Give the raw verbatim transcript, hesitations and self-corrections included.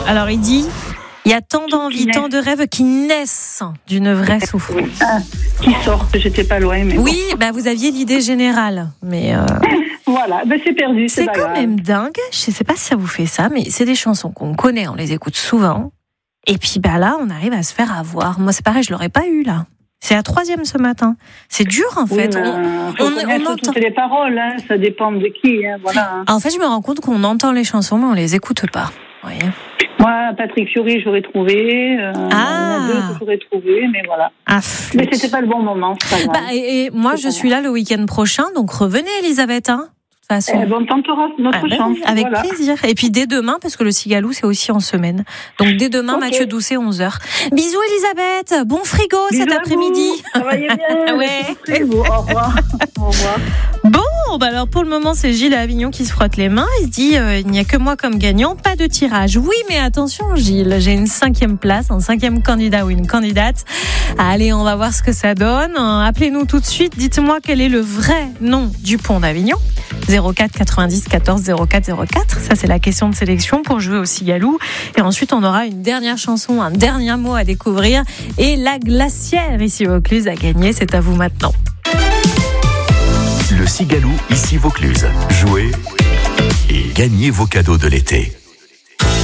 Alors il dit, il y a tant d'envies, tant de rêves qui naissent d'une vraie souffrance. Oui. Ah, qui sortent, j'étais pas loin. Mais oui, bon. bah vous aviez l'idée générale, mais euh... voilà, ben c'est perdu. C'est, c'est pas quand grave. même dingue. Je sais pas si ça vous fait ça, mais c'est des chansons qu'on connaît, on les écoute souvent. Et puis bah là, on arrive à se faire avoir. Moi, c'est pareil, je l'aurais pas eu là. C'est la troisième ce matin. C'est dur en Oui, fait. ben, on, faut on, connaître on entend. toutes les paroles, hein, ça dépend de qui. Hein, voilà. En fait, je me rends compte qu'on entend les chansons, mais on les écoute pas. Vous voyez. Moi, Patrick Fiori, j'aurais trouvé. Euh, Ah. il y en a deux que j'aurais trouvé, mais voilà. Ah, Mais c'était pas le bon moment, c'est pas grave. bah, et, et moi, C'est je pas suis là le week-end prochain, donc revenez, Elisabeth. Hein, de toute façon. Eh ben, on tentera notre Ah ben chance. oui, avec voilà. plaisir. Et puis dès demain, parce que le Cigalou, c'est aussi en semaine. Donc dès demain, Okay. Mathieu Doucet, onze heures. Bisous Elisabeth, bon frigo Bisous cet à après-midi. vous. Travaillez bien. Ouais. Merci, vous. Au revoir. Au revoir. Bon, bah alors pour le moment, c'est Gilles à Avignon qui se frotte les mains. Il se dit, euh, il n'y a que moi comme gagnant, pas de tirage. Oui, mais attention Gilles, j'ai une cinquième place, un cinquième candidat ou une candidate. Allez, on va voir ce que ça donne. Appelez-nous tout de suite, dites-moi quel est le vrai nom du pont d'Avignon. zéro quatre quatre-vingt-dix quatorze zéro quatre zéro quatre, ça c'est la question de sélection pour jouer au Cigalou. Et ensuite on aura une dernière chanson, un dernier mot à découvrir. Et la glacière ici au Vaucluse a gagné, c'est à vous maintenant. Le Cigalou, ici Vaucluse. Jouez et gagnez vos cadeaux de l'été.